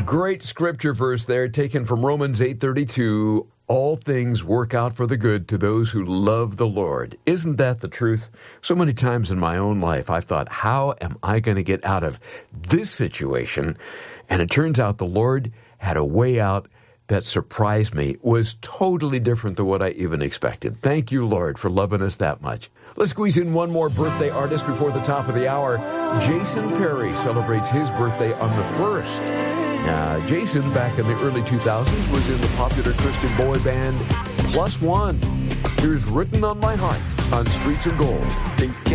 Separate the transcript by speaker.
Speaker 1: Great scripture verse there, taken from Romans 8:32. All things work out for the good to those who love the Lord. Isn't that the truth? So many times in my own life, I've thought, how am I going to get out of this situation? And it turns out the Lord had a way out that surprised me. It was totally different than what I even expected. Thank you, Lord, for loving us that much. Let's squeeze in one more birthday artist before the top of the hour. Jason Perry celebrates his birthday on the 1st. Now, Jason, back in the early 2000s, was in the popular Christian boy band Plus One. Here's Written on My Heart on Streets of Gold.